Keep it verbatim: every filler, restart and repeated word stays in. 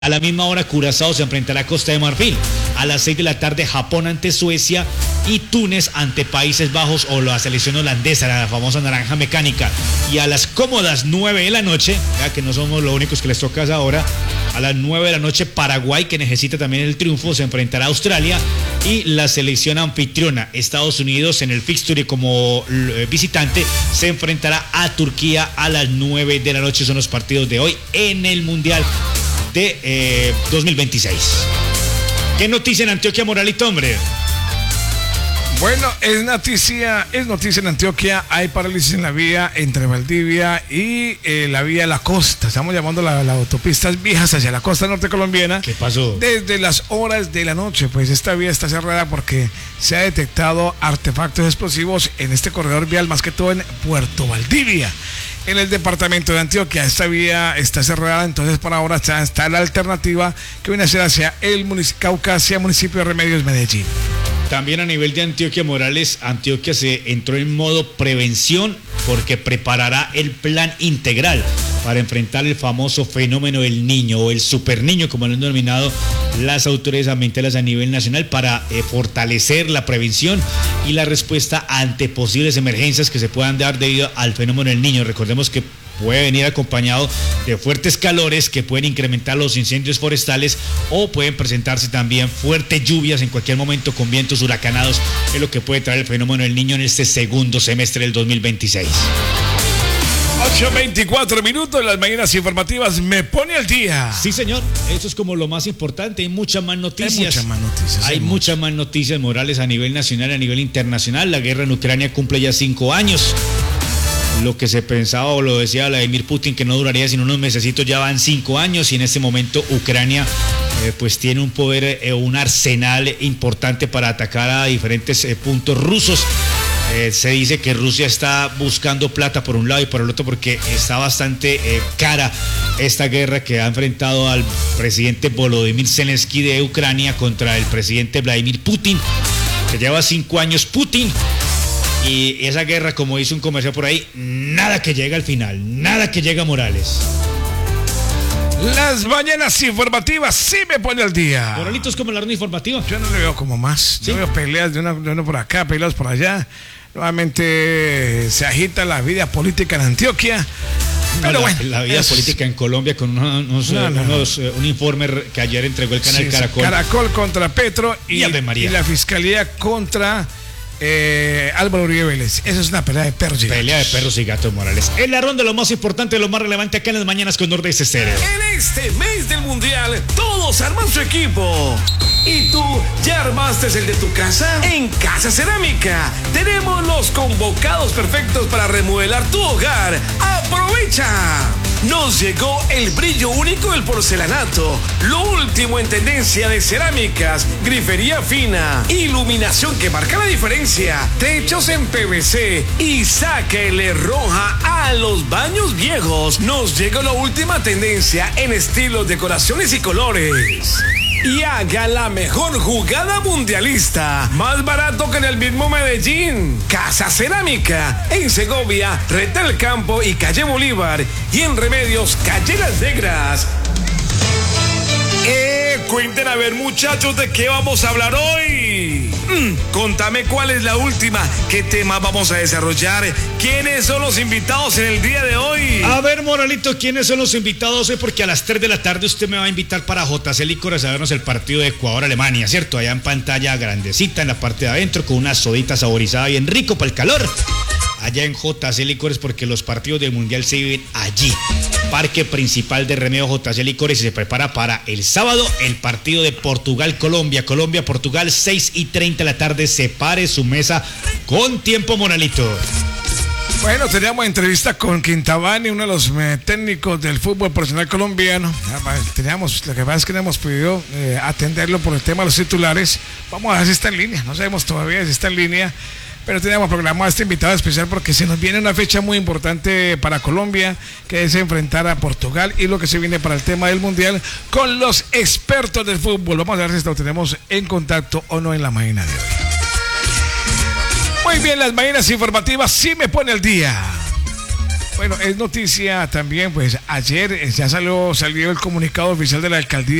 A la misma hora, Curazao se enfrentará a Costa de Marfil. A las seis de la tarde, Japón ante Suecia y Túnez ante Países Bajos o la selección holandesa, la famosa naranja mecánica. Y a las cómodas nueve de la noche, ya que no somos los únicos que les toca ahora, a las nueve de la noche, Paraguay, que necesita también el triunfo, se enfrentará a Australia. Y la selección anfitriona, Estados Unidos, en el fixture como visitante, se enfrentará a Turquía a las nueve de la noche. Son los partidos de hoy en el Mundial de eh, dos mil veintiséis. ¿Qué noticia en Antioquia, Moralito, hombre? Bueno, es noticia, es noticia en Antioquia. Hay parálisis en la vía entre Valdivia y eh, la vía de la costa. Estamos llamando las la autopistas viejas hacia la costa norte colombiana. ¿Qué pasó? Desde las horas de la noche, pues esta vía está cerrada porque se ha detectado artefactos explosivos en este corredor vial, más que todo en Puerto Valdivia, en el departamento de Antioquia. Esta vía está cerrada, entonces por ahora está, está la alternativa que viene a ser hacia el municipio Caucasia, municipio de Remedios, Medellín. También a nivel de Antioquia, Morales, Antioquia se entró en modo prevención porque preparará el plan integral para enfrentar el famoso fenómeno del niño o el superniño, como lo han denominado las autoridades ambientales a nivel nacional, para eh, fortalecer la prevención y la respuesta ante posibles emergencias que se puedan dar debido al fenómeno del niño. Recordemos que puede venir acompañado de fuertes calores que pueden incrementar los incendios forestales o pueden presentarse también fuertes lluvias en cualquier momento con vientos huracanados, es lo que puede traer el fenómeno del niño en este segundo semestre del dos mil veintiséis. ocho veinticuatro minutos, las mañanas informativas me pone al día. Sí, señor, eso es como lo más importante. Hay muchas más noticias. Hay muchas más noticias. Hay, hay muchas más noticias, Morales, a nivel nacional y a nivel internacional. La guerra en Ucrania cumple ya cinco años. Lo que se pensaba o lo decía Vladimir Putin que no duraría sino unos mesecitos, ya van cinco años y en este momento Ucrania eh, pues tiene un poder, eh, un arsenal importante para atacar a diferentes eh, puntos rusos. Eh, se dice que Rusia está buscando plata por un lado y por el otro porque está bastante eh, cara esta guerra que ha enfrentado al presidente Volodymyr Zelensky de Ucrania contra el presidente Vladimir Putin, que lleva cinco años Putin. Y esa guerra, como dice un comercial por ahí, nada que llega al final, nada que llega, Morales. Las mañanas informativas sí me pone al día. Moralitos, como la ronda informativa. Yo no le veo como más. ¿Sí? Yo veo peleas de uno, de uno por acá, peleas por allá. Nuevamente se agita la vida política en Antioquia. Pero no, la, bueno, la vida es... política en Colombia con unos, unos, no, no, unos uh, un informe que ayer entregó el canal sí, Caracol. Caracol contra Petro y, y, y la fiscalía contra Eh, Álvaro Uribe Vélez. Eso es una pelea de perros y gatos. Pelea de perros y gatos, Morales. Es la ronda de lo más importante, lo más relevante acá en las mañanas con Nordeste Estéreo. En este mes del Mundial, todos arman su equipo. ¿Y tú ya armaste el de tu casa? En Casa Cerámica tenemos los convocados perfectos para remodelar tu hogar. ¡Aprovecha! Nos llegó el brillo único del porcelanato, lo último en tendencia de cerámicas, grifería fina, iluminación que marca la diferencia, techos en P V C y sáquele roja a los baños viejos. Nos llegó la última tendencia en estilos, decoraciones y colores. Y haga la mejor jugada mundialista, más barato que en el mismo Medellín. Casa Cerámica, en Segovia, Retal Campo y Calle Bolívar. Y en Remedios, Calle Las Negras. Eh, cuenten a ver, muchachos, ¿de qué vamos a hablar hoy? Mm, contame cuál es la última, qué tema vamos a desarrollar, quiénes son los invitados en el día de hoy. A ver, Moralito, ¿quiénes son los invitados hoy? Porque a las tres de la tarde usted me va a invitar para J C Licores a vernos el partido de Ecuador-Alemania, ¿cierto? Allá en pantalla grandecita, en la parte de adentro, con una sodita saborizada bien rico para el calor. Allá en J C Licores, porque los partidos del Mundial se viven allí. Parque principal de Remedio J C Licores, y se prepara para el sábado el partido de Portugal-Colombia. Colombia-Portugal, seis y treinta de la tarde. Separe su mesa con tiempo, Moralito. Bueno, teníamos entrevista con Quintabani, uno de los eh, técnicos del fútbol profesional colombiano. Teníamos, lo que pasa es que le hemos pedido eh, atenderlo por el tema de los titulares. Vamos a ver si está en línea, no sabemos todavía si está en línea. Pero teníamos programado a este invitado especial porque se nos viene una fecha muy importante para Colombia, que es enfrentar a Portugal, y lo que se viene para el tema del Mundial con los expertos del fútbol. Vamos a ver si lo tenemos en contacto o no en la mañana de hoy. Muy bien, las mañanas informativas sí me pone al día. Bueno, es noticia también, pues ayer ya salió, salió el comunicado oficial de la alcaldía